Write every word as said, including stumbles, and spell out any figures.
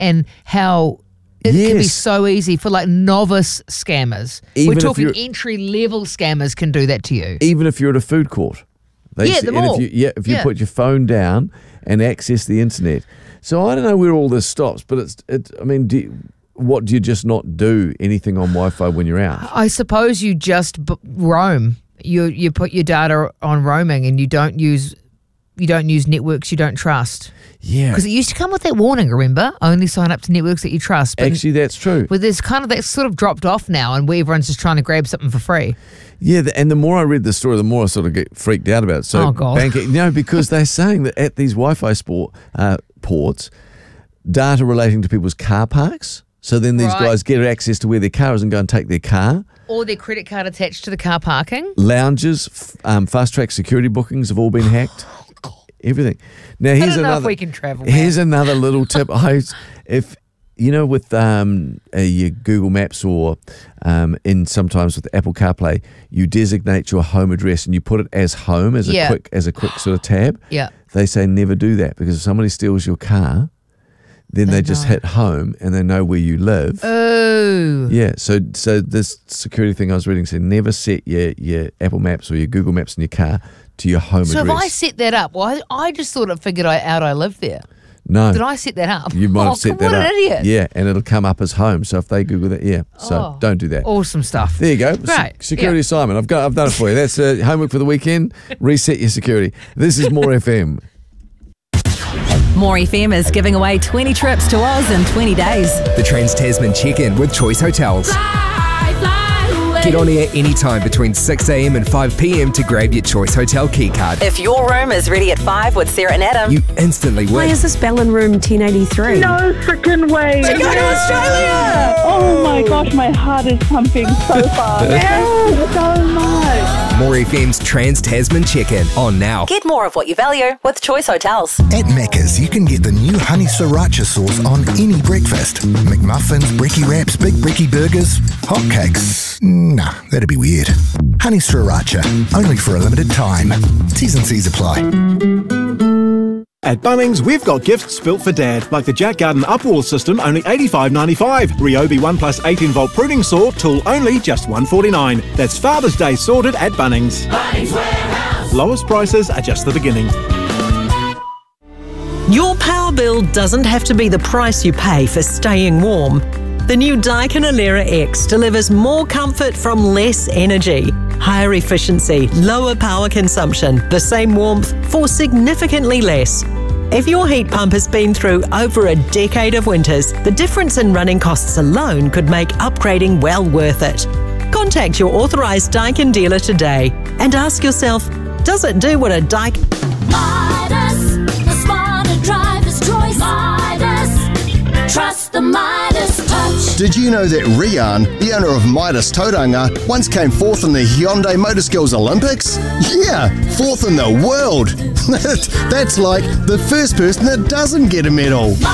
and how it yes. can be so easy for like novice scammers. Even We're if talking you're- entry-level scammers can do that to you. Even if you're at a food court. They Yeah, say- them and all. If you, yeah, if you Yeah. put your phone down and access the internet. So I don't know where all this stops, but it's, it, I mean, do you, what do you just not do anything on Wi-Fi when you're out? I suppose you just b- roam. You you put your data on roaming and you don't use you don't use networks you don't trust. Yeah. Because it used to come with that warning, remember? Only sign up to networks that you trust. But Actually, that's true. But there's kind of that's sort of dropped off now, and where everyone's just trying to grab something for free. Yeah, the, and the more I read the story, the more I sort of get freaked out about it. So Oh, God. banking, no, because they're saying that at these Wi-Fi sport, uh, ports, data relating to people's car parks. So then these Right. guys get access to where their car is and go and take their car. Or their credit card attached to the car parking. Lounges, f- um, fast-track security bookings have all been hacked. Everything. Now here's don't know if another. we can travel, man. Here's another little tip. I, if you know, with um, uh, your Google Maps or um, in sometimes with Apple CarPlay, you designate your home address and you put it as home as Yeah. a quick as a quick sort of tab. Yeah. They say never do that because if somebody steals your car, then they, They just know. hit home and they know where you live. Oh. Yeah, so so this security thing I was reading said never set your, your Apple Maps or your Google Maps in your car to your home So address. if I set that up, well, I, I just thought I figured I, out I lived there. no, Did I set that up? you might oh, have set come that on, up. an idiot. Yeah, and it'll come up as home. So if they Google that, yeah. So Oh. don't do that. Awesome stuff. There you go. Great. Se- security Yeah. assignment. I've got. I've done it for you. That's uh, homework for the weekend. Reset your security. This is More F M. More F M is giving away twenty trips to Oz in twenty days. The Trans-Tasman Check-In with Choice Hotels. Get on air anytime between six a.m. and five p.m. to grab your Choice Hotel key card. If your room is ready at five with Sarah and Adam, You instantly Why win. is this bell in room ten eighty-three? No freaking way. go to Australia! Oh my gosh, my heart is pumping so fast. Thank you so much. More F M's Trans-Tasman Check-In on now. get more of what you value with Choice Hotels. At Macca's, you can get the new honey sriracha sauce on any breakfast. McMuffins, brekkie wraps, big brekkie burgers, hotcakes. Nah, that'd be weird. Honey sriracha, only for a limited time. T's and C's apply. At Bunnings, we've got gifts built for Dad, like the Jack Garden Upwall system, only eighty-five ninety-five. Ryobi one plus eighteen volt pruning saw, tool only, just one forty-nine. That's Father's Day sorted at Bunnings. Bunnings Warehouse. Lowest prices are just the beginning. Your power bill doesn't have to be the price you pay for staying warm. The new Daikin Alera X delivers more comfort from less energy, higher efficiency, lower power consumption, the same warmth for significantly less. If your heat pump has been through over a decade of winters, the difference in running costs alone could make upgrading well worth it. Contact your authorised Daikin dealer today and ask yourself, does it do what a Daikin... Midas, the smarter driver's choice. Midas, trust the Midas touch. Did you know that Rian, the owner of Midas Tauranga, once came fourth in the Hyundai Motor Skills Olympics? Yeah, fourth in the world. That's like the first person that doesn't get a medal.